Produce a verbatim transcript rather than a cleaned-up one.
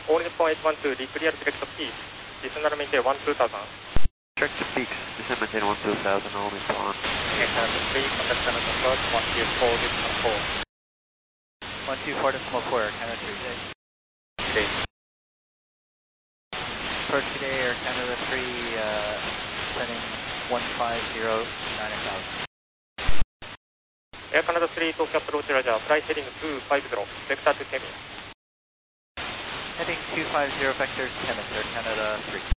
All Nippon eight one two, declear direct peak. Descend and maintain one two thousand. Direct to peaks, descend maintain one two thousand, all Nippon. Okay, Canada three, contact Canada first, one two four, decimal four. one two four decimal four, Canada three. Okay. Approach today, Air Canada three, uh, sending one five zero nine thousand. Air Canada three, Tokyo approach Roger, flight heading two five zero, vector to Temi. Heading two five zero, vector to Temis, Air Canada three.